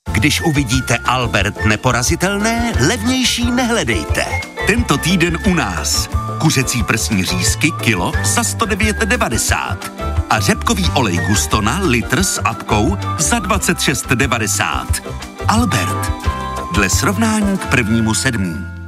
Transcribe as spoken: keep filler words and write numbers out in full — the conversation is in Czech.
Když uvidíte Albert neporazitelné, levnější nehledejte. Tento týden u nás. Kuřecí prsní řízky kilo za sto devět devadesát. A řepkový olej Gustona litr s apkou za dvacet šest devadesát. Albert. Dle srovnání k prvnímu sedmý.